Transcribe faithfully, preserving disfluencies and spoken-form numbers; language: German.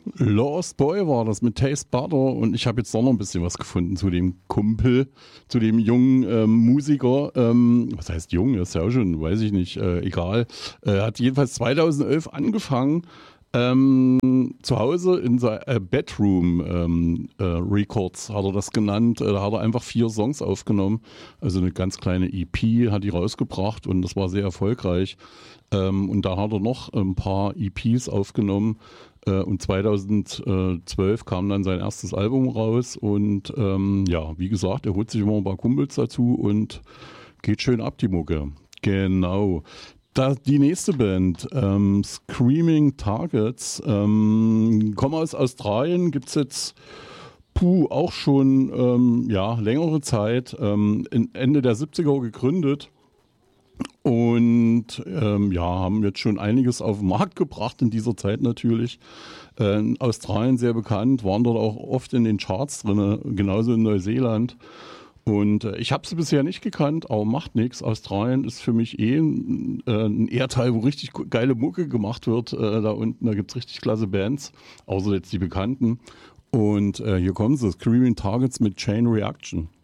Lost Boy war das mit Taste Butter und ich habe jetzt doch noch ein bisschen was gefunden zu dem Kumpel, zu dem jungen ähm, Musiker. Ähm, was heißt jung? Ist ja auch schon, weiß ich nicht, äh, egal. Er äh, hat jedenfalls zweitausendelf angefangen, ähm, zu Hause in seinem äh, Bedroom ähm, äh, Records hat er das genannt. Äh, da hat er einfach vier Songs aufgenommen. Also eine ganz kleine E P hat die rausgebracht und das war sehr erfolgreich. Ähm, und da hat er noch ein paar E Ps aufgenommen. Äh, und zweitausendzwölf kam dann sein erstes Album raus. Und ähm, ja, wie gesagt, er holt sich immer ein paar Kumpels dazu und geht schön ab, die Mucke. Genau. Da, die nächste Band, ähm, Screaming Targets, ähm, kommen aus Australien, gibt es jetzt puh, auch schon ähm, ja, längere Zeit, ähm, Ende der siebziger gegründet und ähm, ja, haben jetzt schon einiges auf den Markt gebracht in dieser Zeit natürlich. Äh, in Australien sehr bekannt, waren dort auch oft in den Charts drin, genauso in Neuseeland. Und äh, ich habe sie bisher nicht gekannt, aber macht nichts. Australien ist für mich eh ein, äh, ein Erdteil, wo richtig geile Mucke gemacht wird. Äh, da unten, da gibt's richtig klasse Bands, außer jetzt die bekannten. Und äh, hier kommen sie, Screaming Targets mit Chain Reaction.